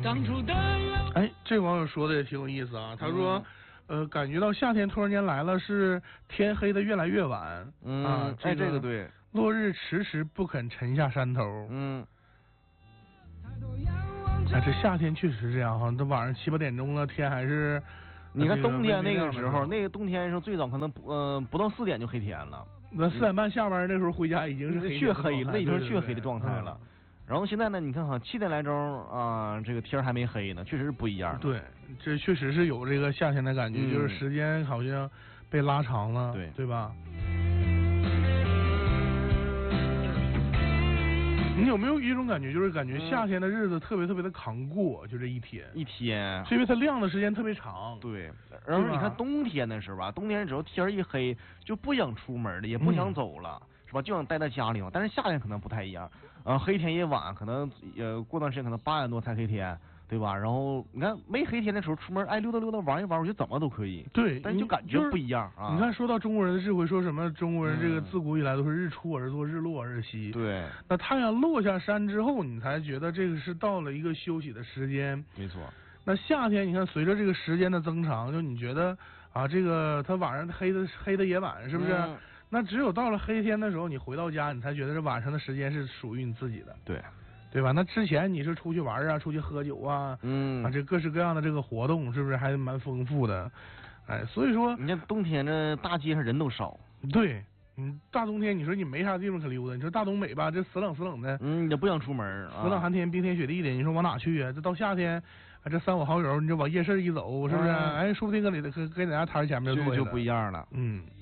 哎，这网友说的也挺有意思啊，他说。感觉到夏天突然间来了，是天黑的越来越晚。 这个对。 落日迟迟不肯沉下山头。这夏天确实这样哈，这晚上7、8点钟了，天还是。 你看冬天那个时候，那个冬天的时候最早可能不到4点就黑天了。 那4点半下班那时候回家已经是血黑了，那已经是血黑的状态了。然后现在呢，你看哈，7点来钟啊，这个天还没黑呢，确实是不一样。 对，这确实是有这个夏天的感觉，就是时间好像被拉长了，对吧？你有没有一种感觉，就是感觉夏天的日子特别特别的扛过，就这一天，是因为它亮的时间特别长。 对，然后你看冬天的时候吧，冬天只要天一黑就不想出门了，也不想走了。是吧？就想待在家里嘛。但是夏天可能不太一样，黑天也晚，可能过段时间可能8点多才黑天，对吧？然后你看没黑天的时候出门，溜达溜达玩一玩，我觉得怎么都可以。 对， 但是就感觉不一样啊。 你看，说到中国人的智慧，说什么中国人这个自古以来都是日出而作，日落而息。 对。 那太阳落下山之后，你才觉得这个是到了一个休息的时间。 没错。 那夏天，你看随着这个时间的增长，就你觉得啊，这个它晚上黑的也晚，是不是？那只有到了黑天的时候，你回到家，你才觉得这晚上的时间是属于你自己的，对吧？那之前你是出去玩啊，出去喝酒啊，这各式各样的这个活动，是不是还蛮丰富的？哎，所以说， 你看冬天这大街上人都少， 对，大冬天你说你没啥地方可溜达，你说大东北吧，这死冷的， 你也不想出门， 死冷寒天冰天雪地的，你说往哪去啊？这到夏天。这3、5好友，你就往夜市一走，是不是？哎，说不定搁哪家摊前面就不一样了。